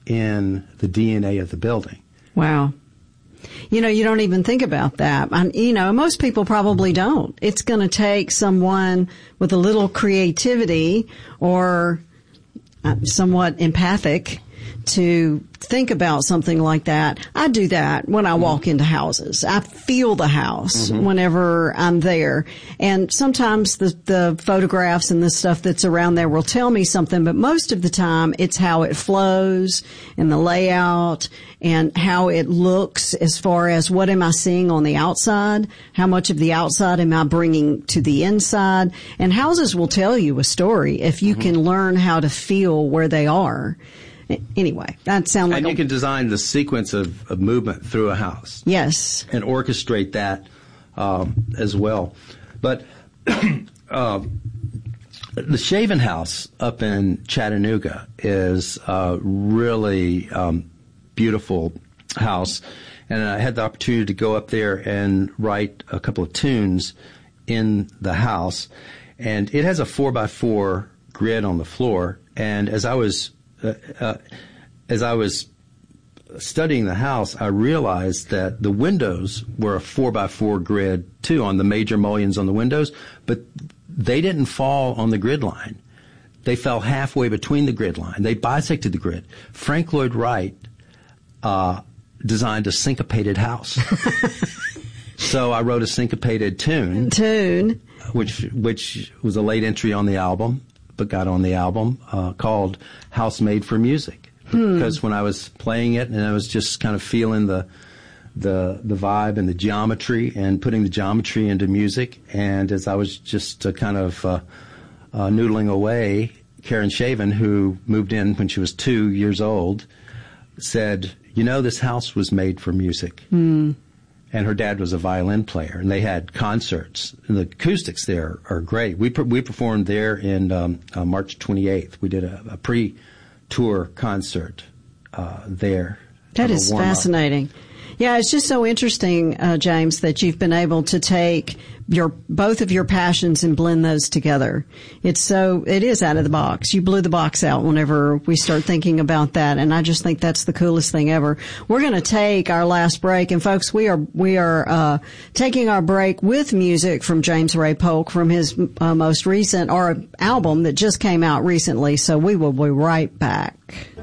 in the DNA of the building. Wow. You know, you don't even think about that. Most people probably don't. It's going to take someone with a little creativity or somewhat empathic to think about something like that. I do that when I walk into houses. I feel the house whenever I'm there. And sometimes the photographs and the stuff that's around there will tell me something, but most of the time it's how it flows and the layout and how it looks as far as what am I seeing on the outside, how much of the outside am I bringing to the inside. And houses will tell you a story if you can learn how to feel where they are. Anyway, that sounds like... And you can design the sequence of movement through a house. Yes. And orchestrate that as well. But the Shaven House up in Chattanooga is a really beautiful house. And I had the opportunity to go up there and write a couple of tunes in the house. And it has a 4x4 grid on the floor. And as I was studying the house, I realized that the windows were a 4x4 grid too on the major mullions on the windows, but they didn't fall on the grid line. They fell halfway between the grid line. They bisected the grid. Frank Lloyd Wright designed a syncopated house. So I wrote a syncopated tune, which was a late entry on the album, but got on the album, called House Made for Music. Because when I was playing it and I was just kind of feeling the vibe and the geometry and putting the geometry into music, and as I was just kind of noodling away, Karen Shaven, who moved in when she was 2 years old, said, this house was made for music. And her dad was a violin player, and they had concerts. And the acoustics there are great. We performed there in March 28th. We did a pre-tour concert there. That is fascinating. Yeah, it's just so interesting, James, that you've been able to take both of your passions and blend those together. It is out of the box. You blew the box out whenever we start thinking about that, and I just think that's the coolest thing ever. We're going to take our last break, and folks, we are taking our break with music from James Ray Polk from his most recent album that just came out recently. So we will be right back.